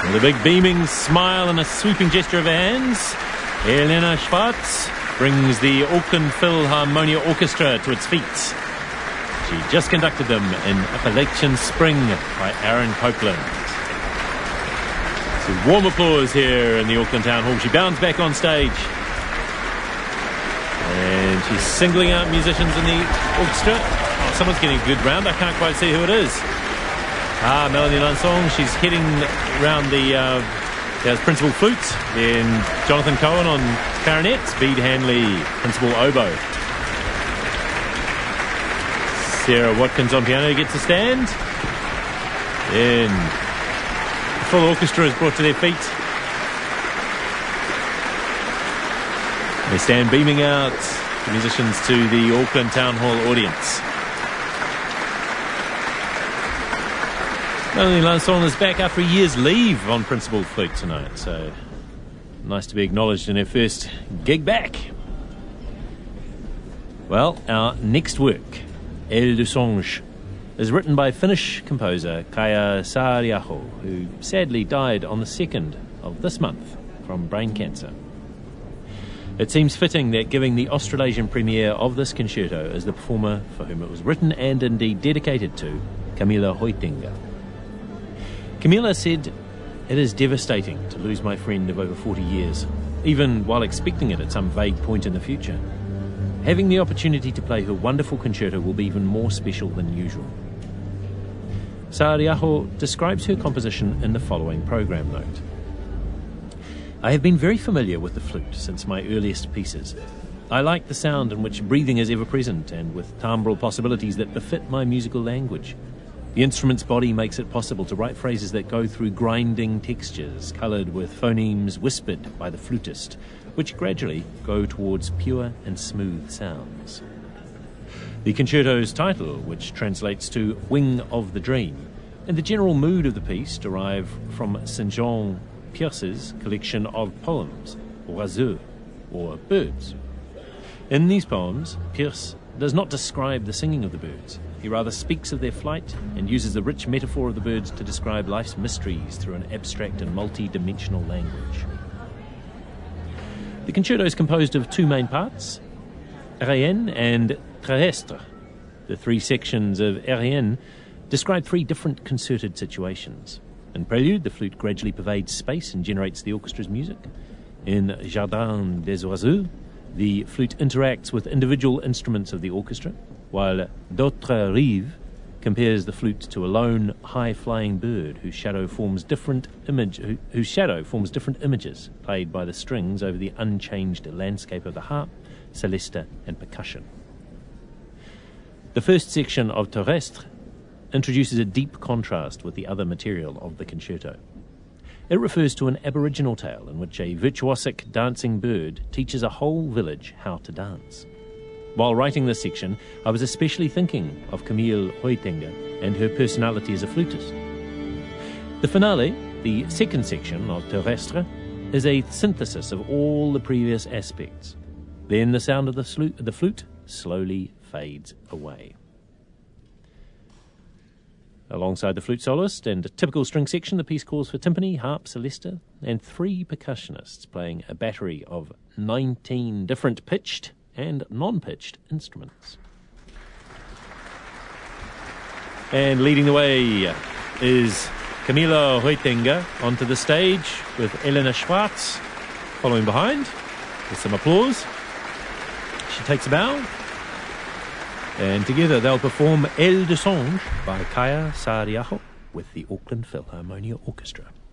With a big beaming smile and a sweeping gesture of her hands, Elena Schwartz brings the Auckland Philharmonia Orchestra to its feet. She just conducted them in Appalachian Spring by Aaron Copland. Some warm applause here in the Auckland Town Hall. She bounds back on stage. And she's singling out musicians in the orchestra. Oh, someone's getting a good round. I can't quite see who it is. Melanie Lansong. She's heading around there's Principal Flute, then Jonathan Cohen on clarinet, Bede Hanley, Principal Oboe. Sarah Watkins on piano gets a stand. Then the full orchestra is brought to their feet. They stand beaming out the musicians to the Auckland Town Hall audience. Melanie Lansong is back after a year's leave on Principal Flute tonight, so nice to be acknowledged in her first gig back. Well, our next work, Elle de Songe, is written by Finnish composer Kaija Saariaho, who sadly died on the 2nd of this month from brain cancer. It seems fitting that giving the Australasian premiere of this concerto is the performer for whom it was written and indeed dedicated to, Camilla Hoitinger. Camilla said, "It is devastating to lose my friend of over 40 years, even while expecting it at some vague point in the future. Having the opportunity to play her wonderful concerto will be even more special than usual." Saariaho describes her composition in the following program note. "I have been very familiar with the flute since my earliest pieces. I like the sound in which breathing is ever present and with timbral possibilities that befit my musical language. The instrument's body makes it possible to write phrases that go through grinding textures, coloured with phonemes whispered by the flutist, which gradually go towards pure and smooth sounds. The concerto's title, which translates to Wing of the Dream, and the general mood of the piece derive from St. John Pierce's collection of poems, Oiseaux, or birds. In these poems, Pierce does not describe the singing of the birds. He rather speaks of their flight and uses the rich metaphor of the birds to describe life's mysteries through an abstract and multi-dimensional language. The concerto is composed of two main parts, Aérienne and Terrestre. The three sections of Aérienne describe three different concerted situations. In Prelude, the flute gradually pervades space and generates the orchestra's music. In Jardin des Oiseaux, the flute interacts with individual instruments of the orchestra, while D'autres Rives compares the flute to a lone, high-flying bird whose shadow forms different images played by the strings over the unchanged landscape of the harp, celesta, and percussion. The first section of Terrestre introduces a deep contrast with the other material of the concerto. It refers to an Aboriginal tale in which a virtuosic dancing bird teaches a whole village how to dance. While writing this section, I was especially thinking of Camille Hoitinger and her personality as a flutist. The finale, the second section of Terrestre, is a synthesis of all the previous aspects. Then the sound of the flute slowly fades away. Alongside the flute soloist and a typical string section, the piece calls for timpani, harp, celesta, and three percussionists playing a battery of 19 different pitched and non-pitched instruments. And leading the way is Camilla Hoitinger onto the stage with Elena Schwartz following behind with some applause. She takes a bow, and together they'll perform Elle de Songe by Kaija Saariaho with the Auckland Philharmonia Orchestra.